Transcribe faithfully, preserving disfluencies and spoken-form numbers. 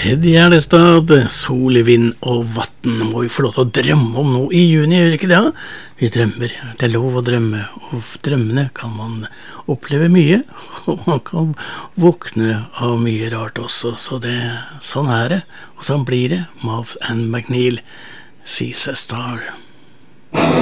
Ted Gjerstad, sol, vind og vatten. Må vi få lov til å drømme om noe i juni, gjør ikke det? Vi drømmer, det er lov å drømme, og drømmene kan man oppleve mye, og man kan våkne av mye rart også, så det, sånn er det, og sånn blir det. Mouth and McNeil, Sees a Star.